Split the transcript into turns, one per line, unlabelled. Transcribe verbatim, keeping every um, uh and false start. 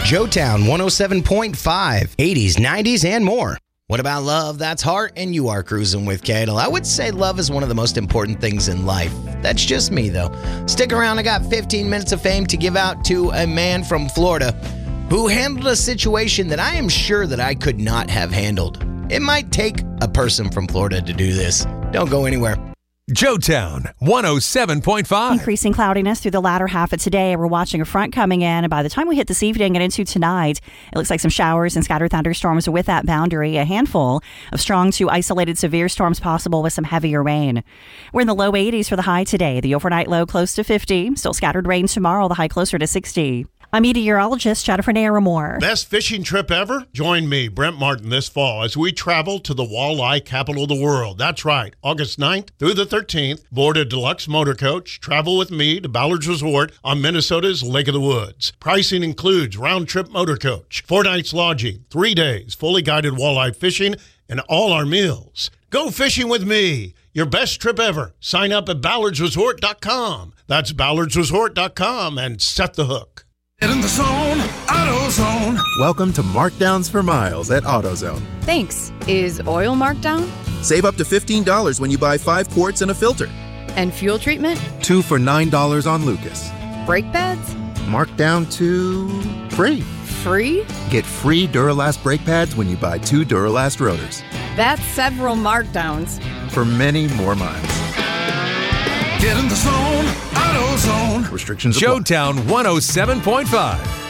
Joetown one oh seven point five, eighties, nineties, and more. What about love? That's heart, and you are cruising with Cadel. I would say love is one of the most important things in life. That's just me, though. Stick around. I got fifteen minutes of fame to give out to a man from Florida who handled a situation that I am sure that I could not have handled. It might take a person from Florida to do this. Don't go anywhere.
Joetown one oh seven point five.
Increasing cloudiness through the latter half of today. We're watching a front coming in, and by the time we hit this evening and into tonight, it looks like some showers and scattered thunderstorms with that boundary. A handful of strong to isolated severe storms possible with some heavier rain. We're in the low eighties for the high today. The overnight low close to fifty. Still scattered rain tomorrow, the high closer to sixty. I'm meteorologist Jennifer Naramore.
Best fishing trip ever? Join me, Brent Martin, this fall as we travel to the walleye capital of the world. That's right, August ninth through the thirteenth. Board a deluxe motor coach. Travel with me to Ballard's Resort on Minnesota's Lake of the Woods. Pricing includes round-trip motor coach, four nights lodging, three days, fully guided walleye fishing, and all our meals. Go fishing with me. Your best trip ever. Sign up at ballards resort dot com. That's ballards resort dot com and set the hook.
Get in the zone, AutoZone.
Welcome to Markdowns for Miles at AutoZone.
Thanks. Is oil marked down?
Save up to fifteen dollars when you buy five quarts and a filter.
And fuel treatment?
Two for nine dollars on Lucas.
Brake pads?
Marked down to free.
Free?
Get free Duralast brake pads when you buy two Duralast rotors.
That's several markdowns.
For many more miles.
Get in the zone, AutoZone.
Restrictions apply.
Joetown one oh seven point five.